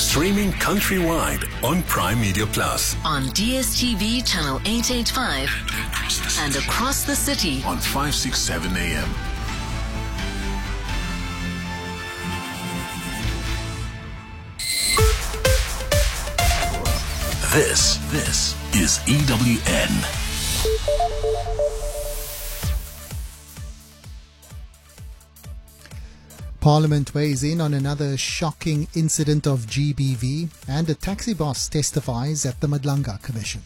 Streaming countrywide on Prime Media Plus. On DSTV channel 885 and across the city on 567 AM. This is EWN. Parliament weighs in on another shocking incident of GBV, and a taxi boss testifies at the Madlanga Commission.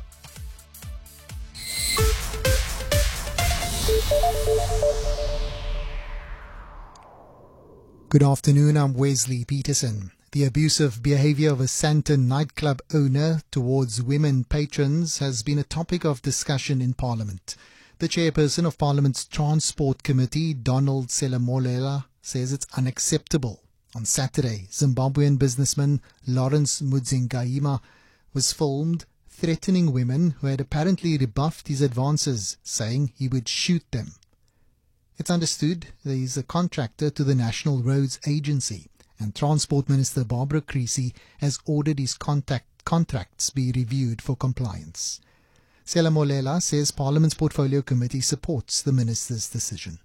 Good afternoon, I'm Wesley Peterson. The abusive behaviour of a Sandton nightclub owner towards women patrons has been a topic of discussion in Parliament. The chairperson of Parliament's Transport Committee, Donald Selamolela, says it's unacceptable. On Saturday, Zimbabwean businessman Lawrence Mudzingaima was filmed threatening women who had apparently rebuffed his advances, saying he would shoot them. It's understood that he's a contractor to the National Roads Agency, and Transport Minister Barbara Creecy has ordered his contracts be reviewed for compliance. Selamolela says Parliament's Portfolio Committee supports the minister's decision.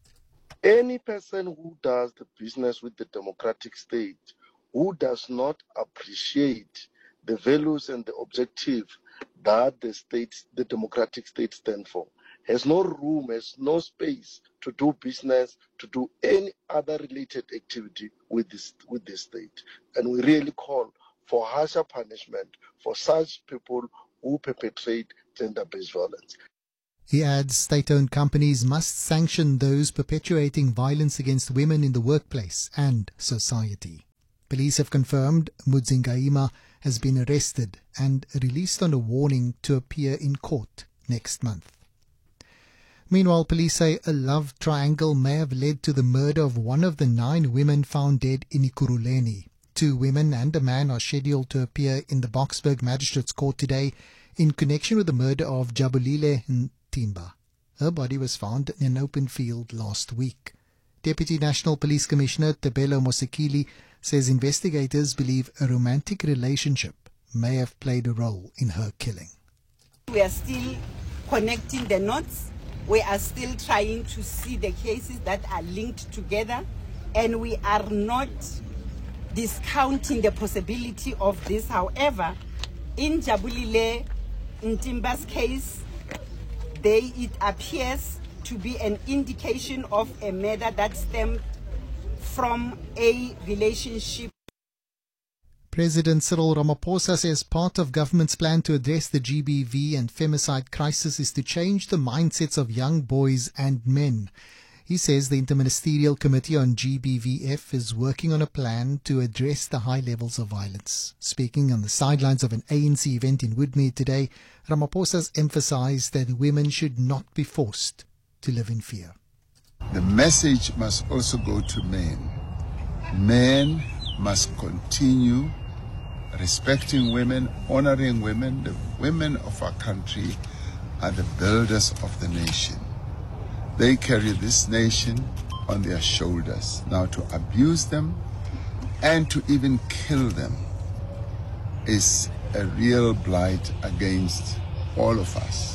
Any person who does the business with the democratic state, who does not appreciate the values and the objective that the democratic state stand for, has no room, has no space to do business, to do any other related activity with this state. And we really call for harsher punishment for such people who perpetrate gender-based violence. He adds state-owned companies must sanction those perpetuating violence against women in the workplace and society. Police have confirmed Mudzingaima has been arrested and released on a warning to appear in court next month. Meanwhile, police say a love triangle may have led to the murder of one of the 9 women found dead in Ekurhuleni. 2 women and a man are scheduled to appear in the Boksburg Magistrates Court today in connection with the murder of Jabulile Ntimba. Her body was found in an open field last week. Deputy National Police Commissioner Tebelo Mosekili says investigators believe a romantic relationship may have played a role in her killing. We are still connecting the dots. We are still trying to see the cases that are linked together, and we are not discounting the possibility of this. However, in Jabulile Ntimba's case, it appears to be an indication of a murder that stemmed from a relationship. President Cyril Ramaphosa says part of government's plan to address the GBV and femicide crisis is to change the mindsets of young boys and men. He says the Interministerial Committee on GBVF is working on a plan to address the high levels of violence. Speaking on the sidelines of an ANC event in Woodmead today, Ramaphosa has emphasized that women should not be forced to live in fear. The message must also go to men. Men must continue respecting women, honoring women. The women of our country are the builders of the nation. They carry this nation on their shoulders. Now, to abuse them and to even kill them is a real blight against all of us.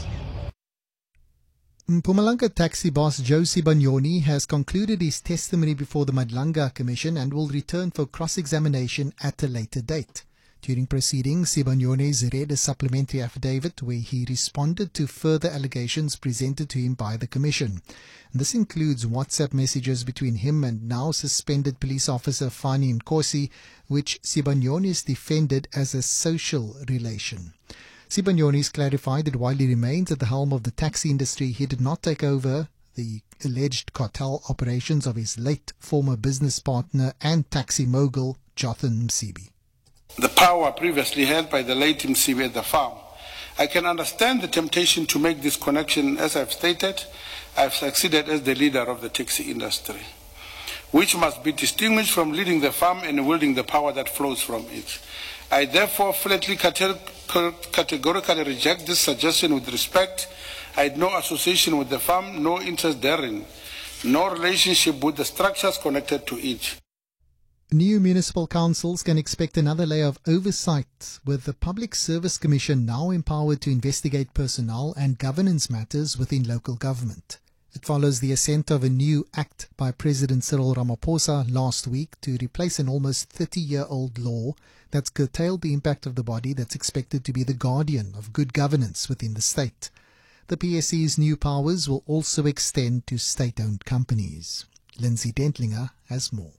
Mpumalanga taxi boss Joe Sibanyoni has concluded his testimony before the Madlanga Commission and will return for cross-examination at a later date. During proceedings, Sibanyoni read a supplementary affidavit where he responded to further allegations presented to him by the Commission. This includes WhatsApp messages between him and now suspended police officer Fani Nkosi, which Sibanyoni has defended as a social relation. Sibanyoni has clarified that while he remains at the helm of the taxi industry, he did not take over the alleged cartel operations of his late former business partner and taxi mogul, Jotham Msibi. The power previously held by the late Msibi at the farm. I can understand the temptation to make this connection. As I've stated, I've succeeded as the leader of the taxi industry, which must be distinguished from leading the farm and wielding the power that flows from it. I therefore flatly categorically reject this suggestion with respect. I had no association with the farm, no interest therein, no relationship with the structures connected to it. New municipal councils can expect another layer of oversight, with the Public Service Commission now empowered to investigate personnel and governance matters within local government. It follows the assent of a new act by President Cyril Ramaphosa last week to replace an almost 30-year-old law that's curtailed the impact of the body that's expected to be the guardian of good governance within the state. The PSC's new powers will also extend to state-owned companies. Lindsay Dentlinger has more.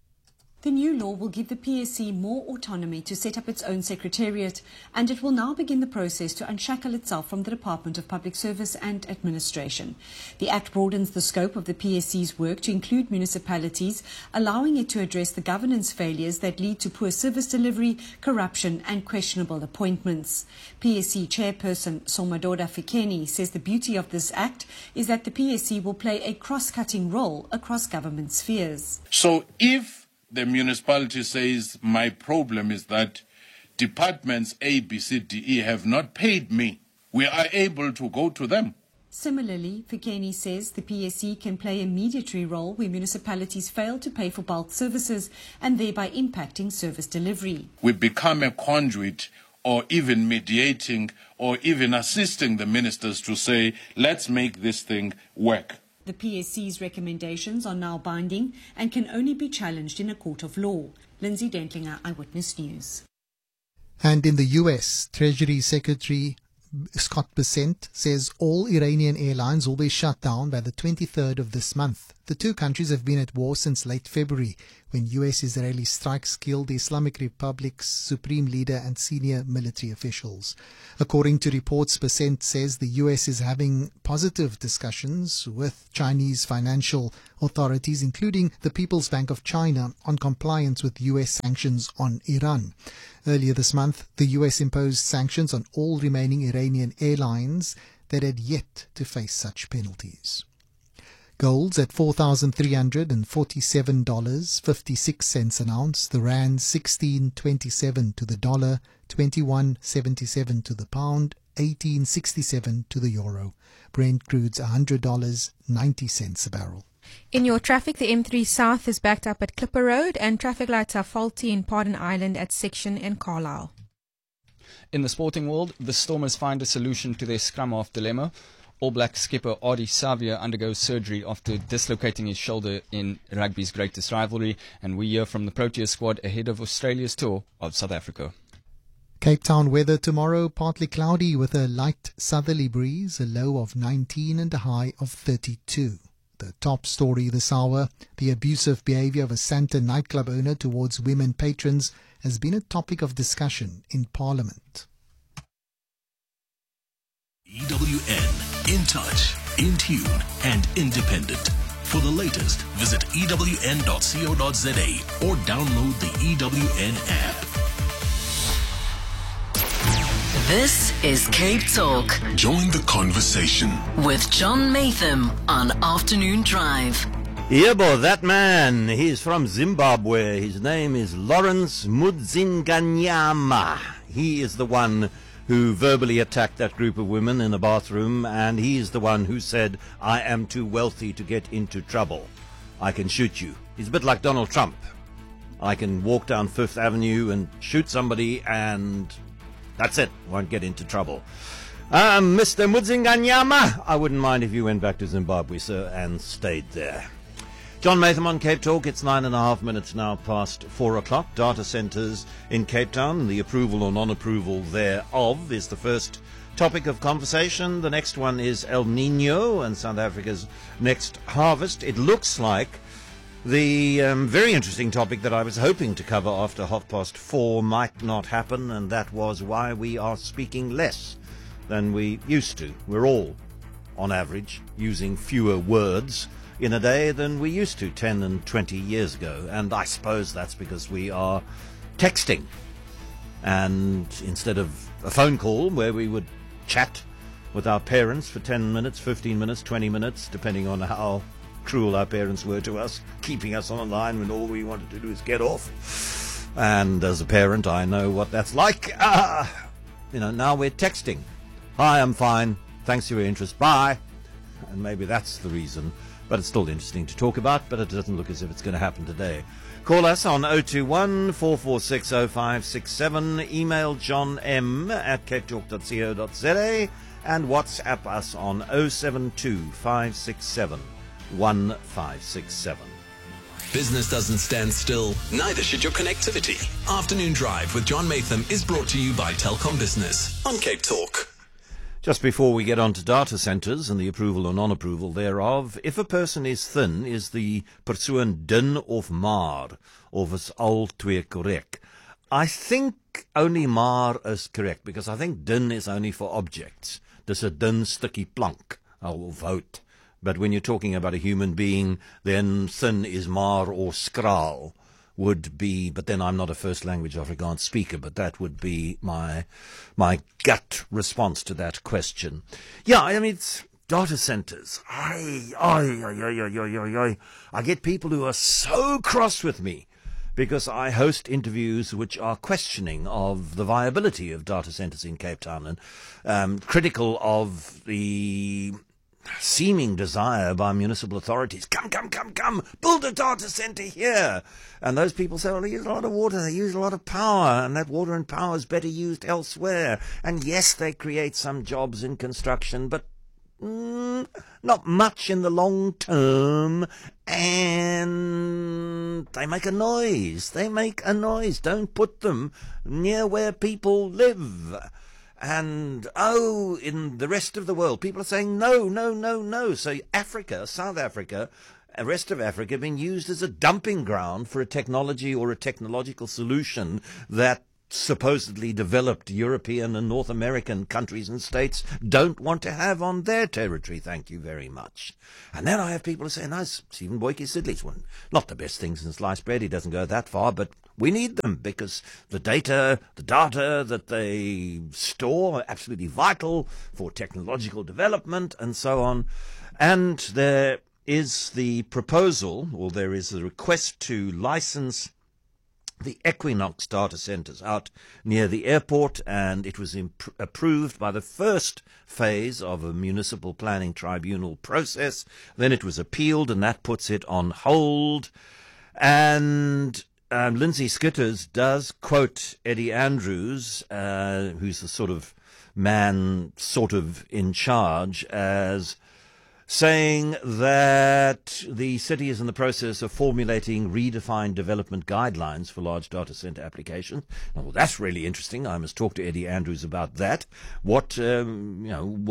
The new law will give the PSC more autonomy to set up its own secretariat, and it will now begin the process to unshackle itself from the Department of Public Service and Administration. The Act broadens the scope of the PSC's work to include municipalities, allowing it to address the governance failures that lead to poor service delivery, corruption and questionable appointments. PSC Chairperson Somadoda Fikeni says the beauty of this Act is that the PSC will play a cross-cutting role across government spheres. So if the municipality says, my problem is that departments A, B, C, D, E have not paid me, we are able to go to them. Similarly, Fikeni says the PSC can play a mediatory role where municipalities fail to pay for bulk services and thereby impacting service delivery. We become a conduit or even mediating or even assisting the ministers to say, let's make this thing work. The PSC's recommendations are now binding and can only be challenged in a court of law. Lindsay Dentlinger, Eyewitness News. And in the US, Treasury Secretary Scott Bessent says all Iranian airlines will be shut down by the 23rd of this month. The two countries have been at war since late February, when US-Israeli strikes killed the Islamic Republic's supreme leader and senior military officials. According to reports, Bessent says the US is having positive discussions with Chinese financial authorities, including the People's Bank of China, on compliance with US sanctions on Iran. Earlier this month, the US imposed sanctions on all remaining Iranian airlines that had yet to face such penalties. Gold's at $4,347.56 an ounce. The rand 16.27 to the dollar, 21.77 to the pound, 18.67 to the euro. Brent crude's $100.90 a barrel. In your traffic, the M3 South is backed up at Clipper Road and traffic lights are faulty in Pardon Island at Section and Carlisle. In the sporting world, the Stormers find a solution to their scrum-half dilemma. All Black skipper Ardie Savia undergoes surgery after dislocating his shoulder in rugby's greatest rivalry, and we hear from the Proteas squad ahead of Australia's tour of South Africa. Cape Town weather tomorrow, partly cloudy with a light southerly breeze, a low of 19 and a high of 32. The top story this hour, the abusive behavior of a Santa nightclub owner towards women patrons has been a topic of discussion in Parliament. EWN, in touch, in tune and independent. For the latest, visit ewn.co.za or download the EWN app. This is Cape Talk Join the conversation with John Matham on Afternoon Drive. Yebo, that man, he's from Zimbabwe. His name is Lawrence Mudzinganyama. He is the one who verbally attacked that group of women in a bathroom, and he's the one who said, I am too wealthy to get into trouble. I can shoot you. He's a bit like Donald Trump. I can walk down Fifth Avenue and shoot somebody and that's it. Won't get into trouble. Mr. Mudzinganyama, I wouldn't mind if you went back to Zimbabwe, sir, and stayed there. John Matham on Cape Talk. It's 9.5 minutes now past 4 o'clock. Data centres in Cape Town, the approval or non-approval thereof is the first topic of conversation. The next one is El Nino and South Africa's next harvest. It looks like the very interesting topic that I was hoping to cover after 4:30 might not happen, and that was why we are speaking less than we used to. We're all, on average, using fewer words in a day than we used to 10 and 20 years ago, and I suppose that's because we are texting. And instead of a phone call where we would chat with our parents for 10 minutes, 15 minutes, 20 minutes, depending on how cruel our parents were to us, keeping us on the line when all we wanted to do is get off. And as a parent, I know what that's like. Now we're texting. Hi, I'm fine. Thanks for your interest. Bye. And maybe that's the reason. But it's still interesting to talk about, but it doesn't look as if it's going to happen today. Call us on 021 446 0567, email johnm@capetalk.co.za, and WhatsApp us on 072 567 1567. Business doesn't stand still, neither should your connectivity. Afternoon Drive with John Matham is brought to you by Telkom Business on Cape Talk. Just before we get on to data centres and the approval or non-approval thereof, if a person is thin, is the persoon dun of maar, of is al twee correct? I think only maar is correct, because I think dun is only for objects. Dis 'n dun stukkie plank of hout. But when you're talking about a human being, then thin is maar or skraal would be, but then I'm not a first language Afrikaans speaker, but that would be my gut response to that question. Yeah, I mean, it's data centers. I get people who are so cross with me because I host interviews which are questioning of the viability of data centers in Cape Town and critical of the seeming desire by municipal authorities, come, build a data center here. And those people say, well, they use a lot of water, they use a lot of power, and that water and power is better used elsewhere. And yes, they create some jobs in construction, but not much in the long term, and they make a noise. Don't put them near where people live. And, in the rest of the world, people are saying no. So Africa, South Africa, the rest of Africa being used as a dumping ground for a technology or a technological solution that supposedly developed European and North American countries and states don't want to have on their territory. Thank you very much. And then I have people who say, no, Stephen Boyke Sidley's one. Not the best things in sliced bread. He doesn't go that far, but we need them because the data that they store are absolutely vital for technological development and so on. And there is the proposal, or there is the request to license the Equinox data centers out near the airport, and it was approved by the first phase of a municipal planning tribunal process. Then it was appealed, and that puts it on hold. And Lindsay Skitters does quote Eddie Andrews, who's the sort of man sort of in charge, as saying that the city is in the process of formulating redefined development guidelines for large data center applications. Well, that's really interesting. I must talk to Eddie Andrews about that. What do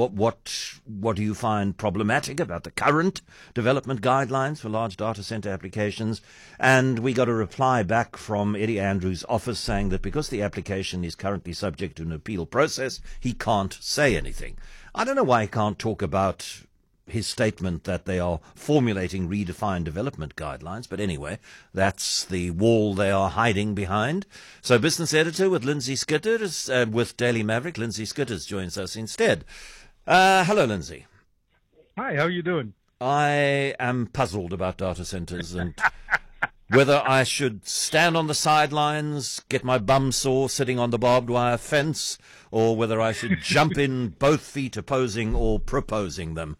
you find problematic about the current development guidelines for large data center applications? And we got a reply back from Eddie Andrews' office saying that because the application is currently subject to an appeal process, he can't say anything. I don't know why he can't talk about his statement that they are formulating redefined development guidelines. But anyway, that's the wall they are hiding behind. So business editor with Lindsay Skitters, with Daily Maverick, Lindsay Skitters joins us instead. Hello, Lindsay. Hi, how are you doing? I am puzzled about data centers and whether I should stand on the sidelines, get my bum sore sitting on the barbed wire fence, or whether I should jump in both feet opposing or proposing them.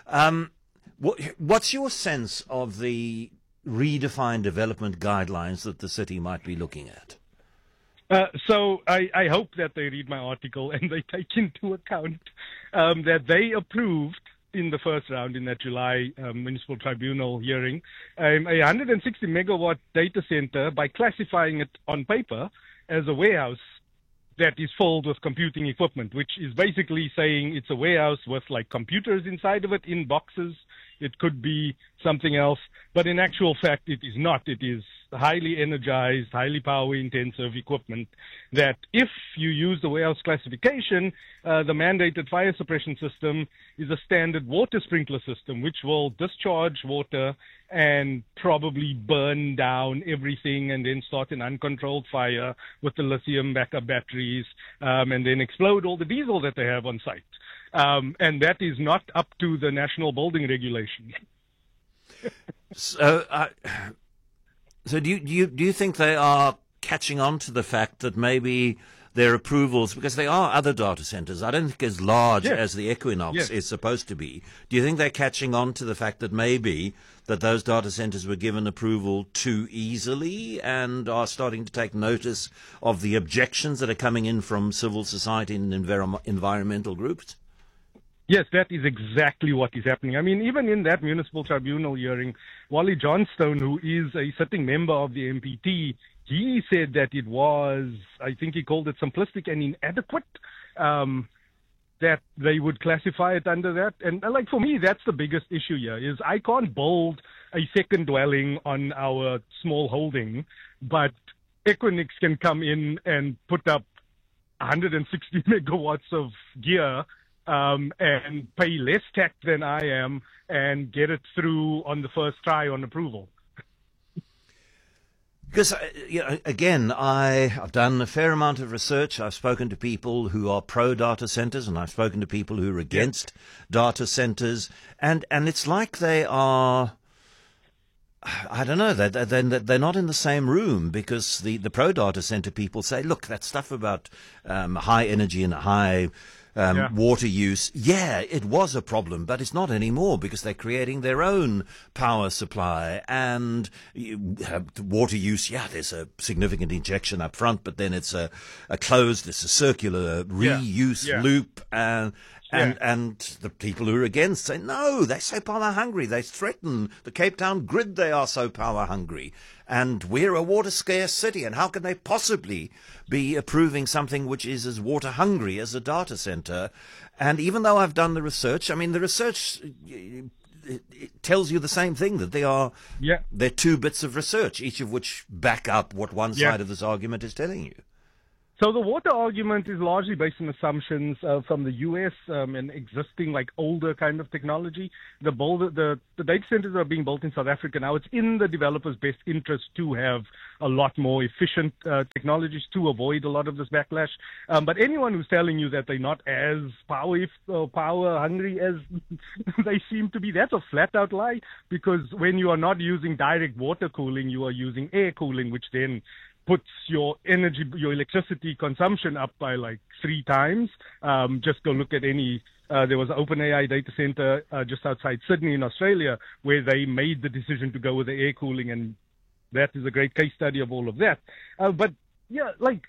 What's your sense of the redefined development guidelines that the city might be looking at? So I hope that they read my article and they take into account that they approved in the first round in that July municipal tribunal hearing a 160 megawatt data center by classifying it on paper as a warehouse that is filled with computing equipment, which is basically saying it's a warehouse with like computers inside of it in boxes. It could be something else, but in actual fact, it is not. It is highly energized, highly power-intensive equipment that if you use the warehouse classification, the mandated fire suppression system is a standard water sprinkler system, which will discharge water and probably burn down everything and then start an uncontrolled fire with the lithium backup batteries and then explode all the diesel that they have on site. And that is not up to the national building regulation. So do you think they are catching on to the fact that maybe their approvals, because there are other data centers, I don't think as large Yes. as the Equinox Yes. is supposed to be. Do you think they're catching on to the fact that maybe that those data centers were given approval too easily and are starting to take notice of the objections that are coming in from civil society and environmental groups? Yes, that is exactly what is happening. I mean, even in that municipal tribunal hearing, Wally Johnstone, who is a sitting member of the MPT, he said that it was, I think he called it simplistic and inadequate, that they would classify it under that. And like for me, that's the biggest issue here, is I can't build a second dwelling on our small holding, but Equinix can come in and put up 160 megawatts of gear and pay less tax than I am and get it through on the first try on approval. Because, again, I've done a fair amount of research. I've spoken to people who are pro-data centers, and I've spoken to people who are against data centers. And it's like they are, I don't know, they're not in the same room, because the pro-data center people say, look, that stuff about high energy and high water use, it was a problem, but it's not anymore, because they're creating their own power supply. And water use, there's a significant injection up front, but then it's a circular reuse loop. And the people who are against say, no, they're so power hungry. They threaten the Cape Town grid. They are so power hungry. And we're a water scarce city. And how can they possibly be approving something which is as water hungry as a data center? And even though I've done the research, I mean, the research it tells you the same thing, that they're two bits of research, each of which back up what one side of this argument is telling you. So the water argument is largely based on assumptions from the U.S. And existing, like, older kind of technology. The data centers are being built in South Africa now. It's in the developers' best interest to have a lot more efficient technologies to avoid a lot of this backlash. But anyone who's telling you that they're not as power hungry as they seem to be, that's a flat-out lie, because when you are not using direct water cooling, you are using air cooling, which then puts your electricity consumption up by like 3 times. Just go look at any, there was an OpenAI data center just outside Sydney in Australia where they made the decision to go with the air cooling, and that is a great case study of all of that. But like,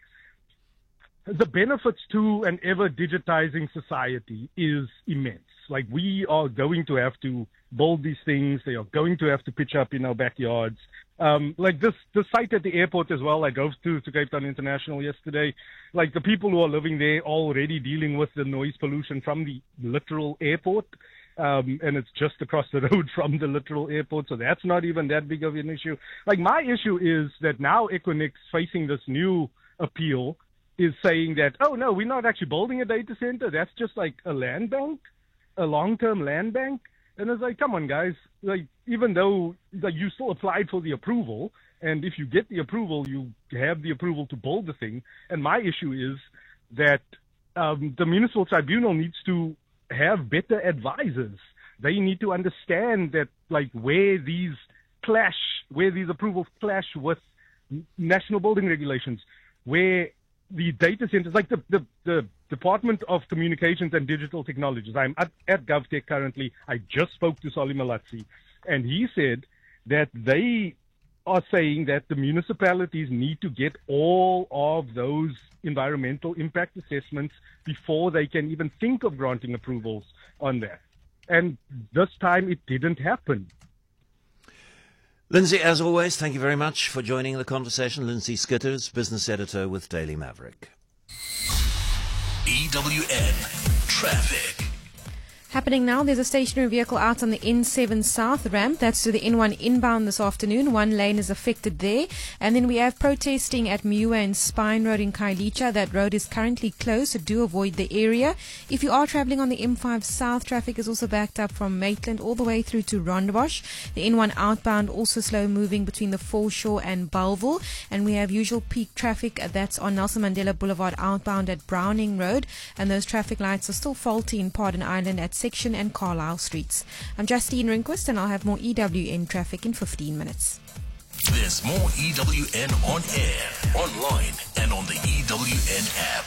the benefits to an ever digitizing society is immense. Like, we are going to have to build these things. They are going to have to pitch up in our backyards. Like the site at the airport as well, I drove to Cape Town International yesterday. Like, the people who are living there already dealing with the noise pollution from the literal airport. And it's just across the road from the literal airport, so that's not even that big of an issue. Like, my issue is that now Equinix, facing this new appeal, is saying that, oh no, we're not actually building a data center. That's just like a land bank, a long-term land bank. And it's like, come on, guys. Like, even though you still applied for the approval, and if you get the approval, you have the approval to build the thing. And my issue is that the municipal tribunal needs to have better advisors. They need to understand that, like, where these approvals clash with national building regulations, where the data centers, like the Department of Communications and Digital Technologies. I'm at GovTech currently. I just spoke to Solly Malatsi, and he said that they are saying that the municipalities need to get all of those environmental impact assessments before they can even think of granting approvals on that. And this time it didn't happen. Lindsay, as always, thank you very much for joining the conversation. Lindsay Skitters, business editor with Daily Maverick. EWN Traffic. Happening now, there's a stationary vehicle out on the N7 South ramp. That's to the N1 inbound this afternoon. One lane is affected there. And then we have protesting at Miwa and Spine Road in Khayelitsha. That road is currently closed, so do avoid the area. If you are traveling on the M5 South, traffic is also backed up from Maitland all the way through to Rondebosch. The N1 outbound also slow moving between the Foreshore and Bellville. And we have usual peak traffic that's on Nelson Mandela Boulevard outbound at Browning Road. And those traffic lights are still faulty in Pardon Island at Section and Carlisle Streets. I'm Justine Rehnquist, and I'll have more EWN traffic in 15 minutes. There's more EWN on air, online, and on the EWN app.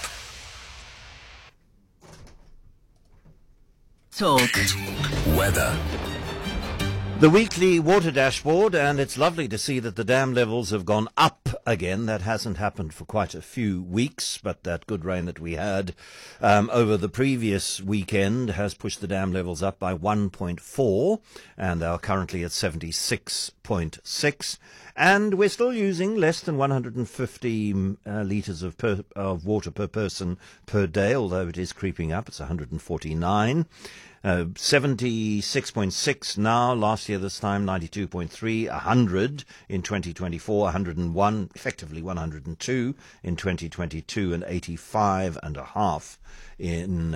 Talk. Weather. The weekly water dashboard, and it's lovely to see that the dam levels have gone up again. That hasn't happened for quite a few weeks, but that good rain that we had over the previous weekend has pushed the dam levels up by 1.4, and they are currently at 76.6. And we're still using less than 150 litres of water per person per day, although it is creeping up. It's 149. 76.6 now, last year this time 92.3, 100 in 2024, 101, effectively 102 in 2022, and 85.5 in,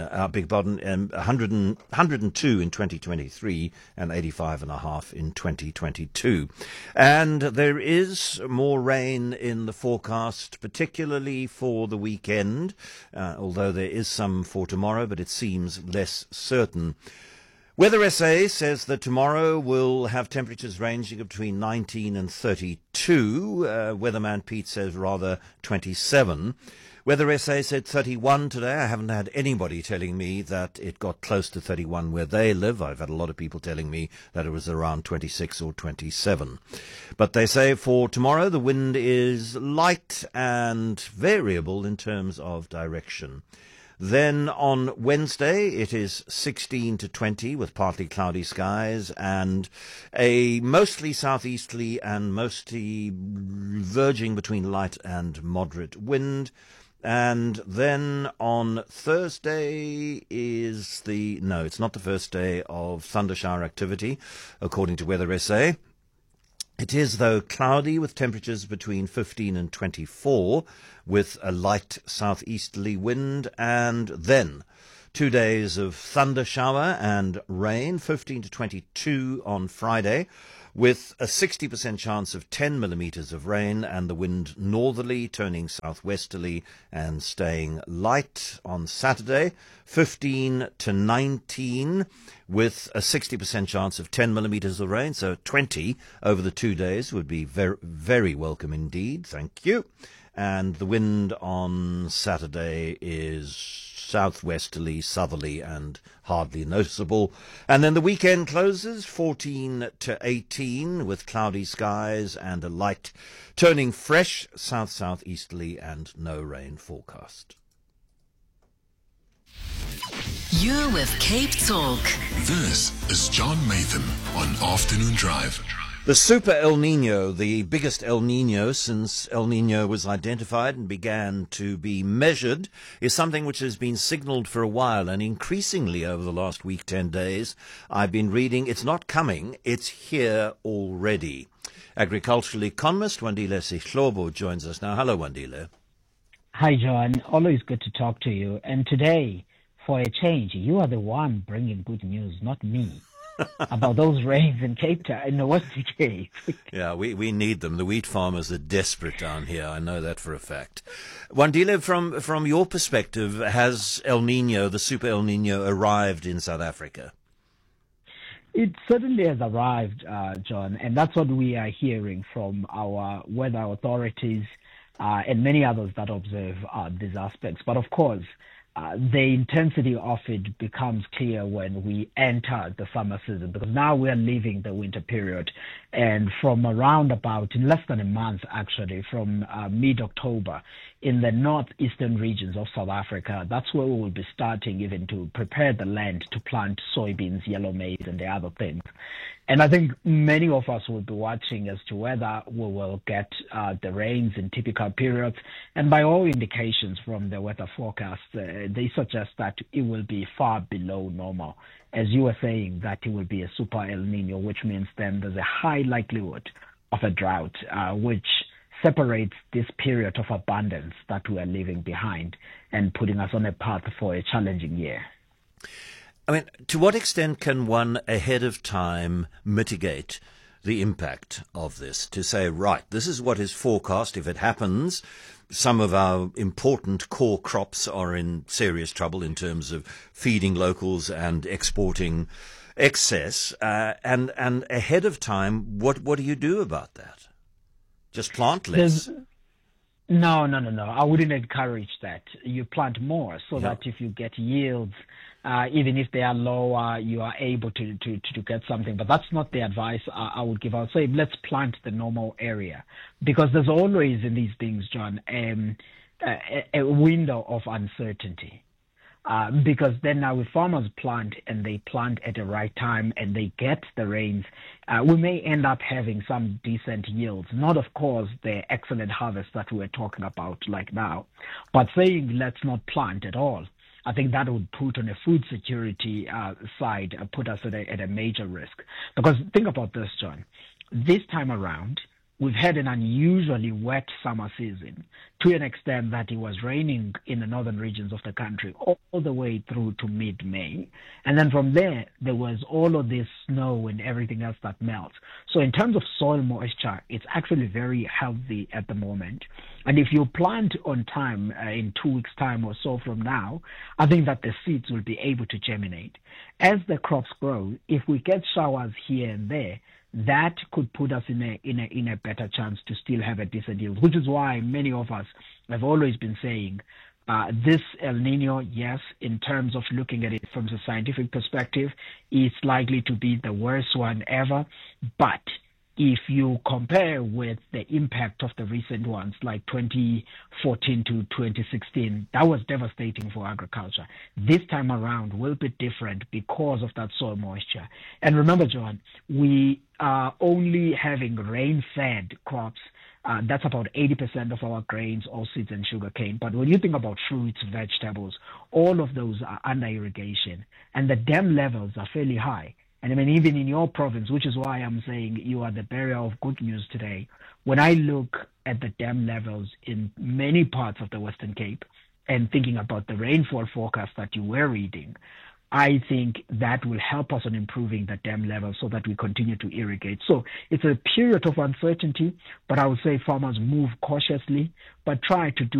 102 in 2023 and 85.5 in 2022. And there is more rain in the forecast, particularly for the weekend, although there is some for tomorrow, but it seems less certain. Weather SA says that tomorrow will have temperatures ranging between 19 and 32. Weatherman Pete says rather 27. Weather SA said 31 today. I haven't had anybody telling me that it got close to 31 where they live. I've had a lot of people telling me that it was around 26 or 27. But they say for tomorrow the wind is light and variable in terms of direction. Then on Wednesday, it is 16 to 20 with partly cloudy skies and a mostly southeasterly and mostly verging between light and moderate wind. And then on Thursday it's not the first day of thunder shower activity, according to Weather SA. It is, though, cloudy with temperatures between 15 and 24 with a light southeasterly wind, and then 2 days of thunder shower and rain, 15 to 22 on Friday, with a 60% chance of 10 millimetres of rain and the wind northerly turning southwesterly and staying light on Saturday, 15 to 19 with a 60% chance of 10 millimetres of rain, so 20 over the 2 days would be very, very welcome indeed. Thank you. And the wind on Saturday is southwesterly, southerly, and hardly noticeable. And then the weekend closes 14 to 18 with cloudy skies and a light turning fresh south-southeasterly and no rain forecast. You're with Cape Talk. This is John Maytham on Afternoon Drive. The Super El Nino, the biggest El Nino since El Nino was identified and began to be measured, is something which has been signalled for a while, and increasingly over the last week, 10 days, I've been reading it's not coming, it's here already. Agricultural economist Wandile Sihlobo joins us now. Hello, Wandile. Hi, John. Always good to talk to you. And today, for a change, you are the one bringing good news, not me. About those rains in Cape Town, in the Western Cape. Yeah, we need them. The wheat farmers are desperate down here. I know that for a fact. Wandile, from your perspective, has El Nino, the Super El Nino, arrived in South Africa? It certainly has arrived, John, and that's what we are hearing from our weather authorities and many others that observe these aspects. But of course, the intensity of it becomes clear when we enter the summer season, because now we are leaving the winter period, and from around about, in less than a month actually, from mid-October, in the northeastern regions of South Africa, that's where we will be starting even to prepare the land to plant soybeans, yellow maize, and the other things. And I think many of us will be watching as to whether we will get the rains in typical periods. And by all indications from the weather forecast, they suggest that it will be far below normal. As you were saying, that it will be a super El Nino, which means then there's a high likelihood of a drought, which separates this period of abundance that we are leaving behind and putting us on a path for a challenging year. I mean, to what extent can one ahead of time mitigate the impact of this? To say, right, this is what is forecast. If it happens, some of our important core crops are in serious trouble in terms of feeding locals and exporting excess. And ahead of time, what do you do about that? Just plant less? No. I wouldn't encourage that. You plant more so that if you get yields Even if they are lower, you are able to get something. But that's not the advice I would give. I would say let's plant the normal area, because there's always in these things, John, a window of uncertainty. Because then now if farmers plant and they plant at the right time and they get the rains, we may end up having some decent yields. Not, of course, the excellent harvest that we're talking about like now, but saying let's not plant at all. I think that would put on a food security side, put us at a major risk. Because think about this, John. This time around, we've had an unusually wet summer season to an extent that it was raining in the northern regions of the country all the way through to mid-May. And then from there was all of this snow and everything else that melts. So in terms of soil moisture, it's actually very healthy at the moment. And if you plant on time, in 2 weeks' time or so from now, I think that the seeds will be able to germinate. As the crops grow, if we get showers here and there, that could put us in a better chance to still have a decent yield, which is why many of us have always been saying this El Nino, yes, in terms of looking at it from the scientific perspective, is likely to be the worst one ever. But if you compare with the impact of the recent ones, like 2014 to 2016, that was devastating for agriculture. This time around will be different because of that soil moisture. And remember, John, we are only having rain-fed crops. That's about 80% of our grains, oilseeds, and sugarcane. But when you think about fruits, vegetables, all of those are under irrigation, and the dam levels are fairly high. And I mean, even in your province, which is why I'm saying you are the bearer of good news today, when I look at the dam levels in many parts of the Western Cape and thinking about the rainfall forecast that you were reading, I think that will help us on improving the dam level so that we continue to irrigate. So it's a period of uncertainty, but I would say farmers move cautiously, but try to do